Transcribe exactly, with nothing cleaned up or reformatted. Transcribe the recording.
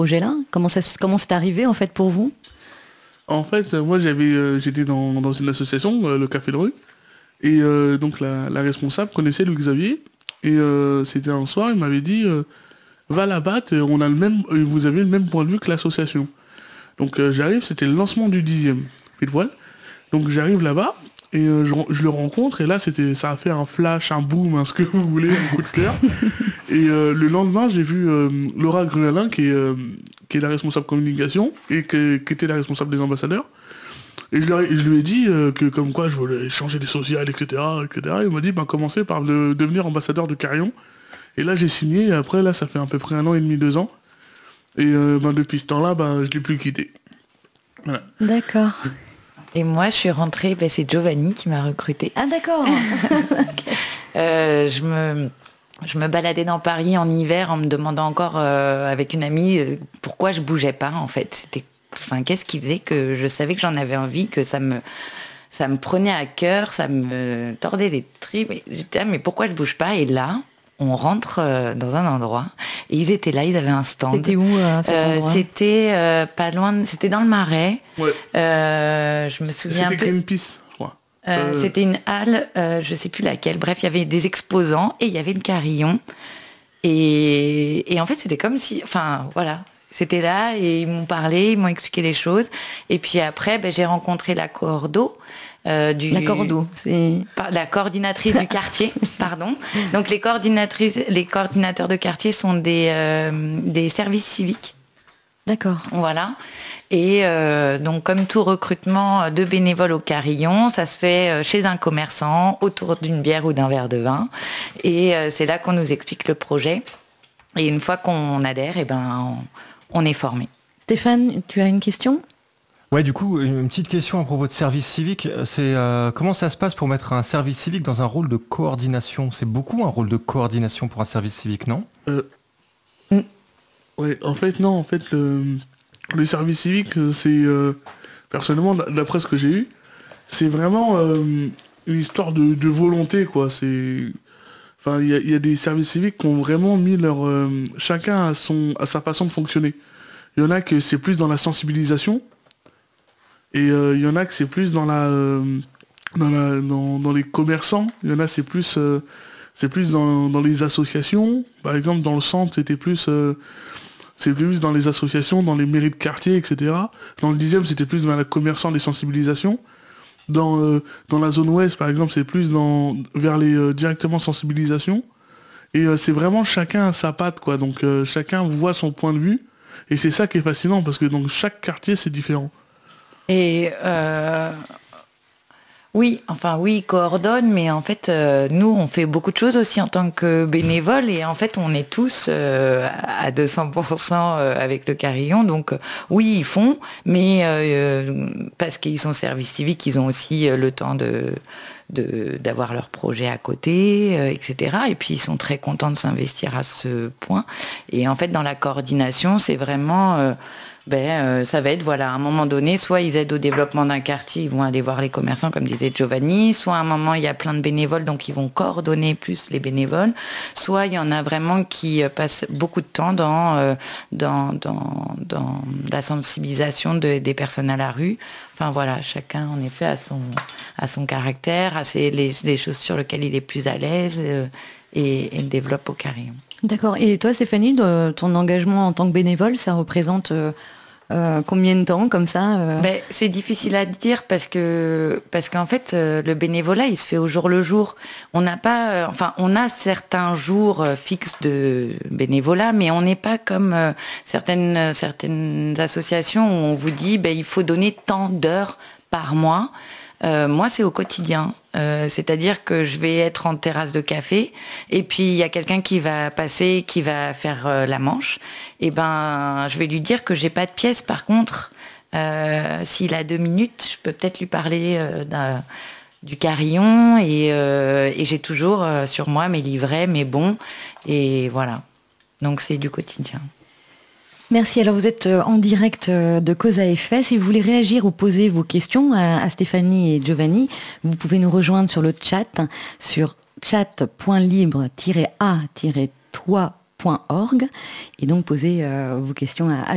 projet-là ? Comment ça, comment c'est arrivé en fait pour vous ? En fait, moi j'avais, euh, j'étais dans, dans une association, euh, le Café de rue, et euh, donc la, la responsable connaissait Louis Xavier, et euh, c'était un soir, il m'avait dit euh, va là-bas, t'es- on a le même, euh, vous avez le même point de vue que l'association. Donc euh, j'arrive, c'était le lancement du dixième, pile poil. Donc j'arrive là-bas et euh, je, je le rencontre et là c'était, ça a fait un flash, un boom, hein, ce que vous voulez, un coup de cœur. Et euh, le lendemain j'ai vu euh, Laura Grualin qui est, euh, qui est la responsable communication et que- qui était la responsable des ambassadeurs. Et je, leur ai- je lui ai dit euh, que comme quoi je voulais changer des sociales, et cetera, et cetera. Il m'a dit bah commencez par de- devenir ambassadeur de Carillon. Et là j'ai signé et après là ça fait à peu près un an et demi, deux ans. Et euh, ben, depuis ce temps-là, ben, je l'ai plus quitté. Voilà. D'accord. Et moi, je suis rentrée, ben, c'est Giovanni qui m'a recrutée. Ah d'accord. Euh, je me, je me baladais dans Paris en hiver en me demandant encore euh, avec une amie euh, pourquoi je bougeais pas en fait. C'était, enfin, qu'est-ce qui faisait que je savais que j'en avais envie, que ça me, ça me prenait à cœur, ça me tordait les tripes. Et j'étais là, mais pourquoi je bouge pas ? Et là, on rentre euh, dans un endroit et ils étaient là, ils avaient un stand. C'était où euh, cet Euh, endroit ? C'était euh, pas loin, de- c'était dans le Marais. Ouais. Euh, je me souviens un C'était peu. Greenpeace, je crois. Euh, Euh, C'était une halle, euh, je sais plus laquelle. Bref, il y avait des exposants et il y avait le carillon. Et, et en fait, c'était comme si, enfin, voilà, c'était là et ils m'ont parlé, ils m'ont expliqué les choses. Et puis après, ben, j'ai rencontré la cordo. Euh, du, La cordo, c'est... par- la coordinatrice du quartier, pardon. Donc les coordinatrices, les coordinateurs de quartier sont des, euh, des services civiques. D'accord. Voilà. Et euh, donc, comme tout recrutement de bénévoles au Carillon, ça se fait euh, chez un commerçant, autour d'une bière ou d'un verre de vin. Et euh, c'est là qu'on nous explique le projet. Et une fois qu'on adhère, eh ben, on, on est formé. Stéphane, tu as une question ? Ouais, du coup, une petite question à propos de service civique. C'est euh, comment ça se passe pour mettre un service civique dans un rôle de coordination ? C'est beaucoup un rôle de coordination pour un service civique, non ? euh, ouais, en fait, non, en fait, le, le service civique, c'est, euh, personnellement, d'après ce que j'ai eu, c'est vraiment euh, une histoire de, de volonté, quoi. C'est, enfin, il y a, il y a des services civiques qui ont vraiment mis leur, euh, chacun à son, à sa façon de fonctionner. Il y en a que c'est plus dans la sensibilisation, et euh, il y en a que c'est plus dans la, euh, dans la, dans, dans les commerçants. Il y en a c'est plus, euh, c'est plus dans, dans les associations. Par exemple, dans le centre, c'était plus, euh, c'est plus dans les associations, dans les mairies de quartier, et cetera. Dans le dixième, c'était plus dans la commerçant, les sensibilisations. Dans, euh, dans la zone ouest, par exemple, c'est plus dans, vers les euh, directement sensibilisation. Et euh, c'est vraiment chacun à sa patte, quoi. Donc euh, chacun voit son point de vue. Et c'est ça qui est fascinant, parce que donc chaque quartier, c'est différent. Et euh, oui, enfin oui, ils coordonnent, mais en fait, euh, nous, on fait beaucoup de choses aussi en tant que bénévoles, et en fait, on est tous euh, à deux cents pour cent avec le Carillon, donc euh, oui, ils font, mais euh, parce qu'ils sont service civique, ils ont aussi euh, le temps de, de d'avoir leur projet à côté, euh, et cetera. Et puis, ils sont très contents de s'investir à ce point. Et en fait, dans la coordination, c'est vraiment... Euh, Ben, euh, ça va être, voilà, à un moment donné, soit ils aident au développement d'un quartier, ils vont aller voir les commerçants, comme disait Giovanni, soit à un moment, il y a plein de bénévoles, donc ils vont coordonner plus les bénévoles, soit il y en a vraiment qui euh, passent beaucoup de temps dans, euh, dans, dans, dans la sensibilisation de, des personnes à la rue. Enfin voilà, chacun en effet a son, a son caractère, a ses, les, les choses sur lesquelles il est plus à l'aise euh, et, et développe au Carillon. D'accord. Et toi, Stéphanie, de, ton engagement en tant que bénévole, ça représente euh, euh, combien de temps, comme ça euh... Ben, c'est difficile à dire parce que parce qu'en fait, euh, le bénévolat, il se fait au jour le jour. On n'a pas, euh, enfin, on a certains jours euh, fixes de bénévolat, mais on n'est pas comme euh, certaines euh, certaines associations où on vous dit, ben, il faut donner tant d'heures par mois. Euh, moi, c'est au quotidien. Euh, c'est-à-dire que je vais être en terrasse de café et puis il y a quelqu'un qui va passer, qui va faire euh, la manche. Et ben, je vais lui dire que j'ai pas de pièce. Par contre, euh, s'il a deux minutes, je peux peut-être lui parler euh, d'un, du Carillon et, euh, et j'ai toujours euh, sur moi mes livrets, mes bons. Et voilà. Donc, c'est du quotidien. Merci. Alors, vous êtes en direct de Cause à effet. Si vous voulez réagir ou poser vos questions à, à Stéphanie et Giovanni, vous pouvez nous rejoindre sur le chat, sur chat point libre tiret a tiret toi point org et donc poser euh, vos questions à, à